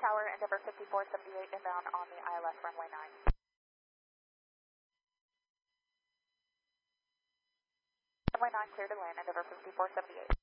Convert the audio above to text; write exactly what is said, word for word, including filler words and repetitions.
Tower, Endeavour fifty-four seventy-eight inbound on the I L S runway nine. Runway nine clear to land, Endeavour fifty-four seventy-eight.